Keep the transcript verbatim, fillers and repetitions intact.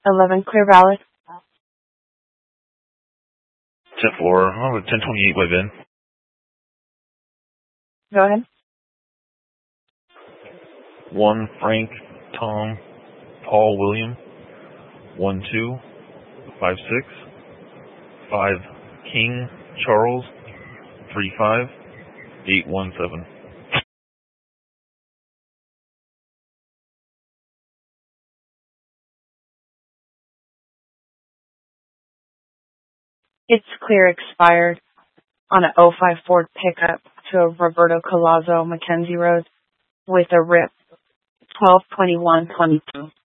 eleven clear valid. ten four, oh, ten twenty-eight by Ben. Go ahead. one Frank, Tom, Paul, William. one two, five six, five King, Charles. three five, eight one seven. It's clear expired on a oh five Ford pickup to a Roberto Collazo Mackenzie Road with a R I P twelve twenty-one twenty-two.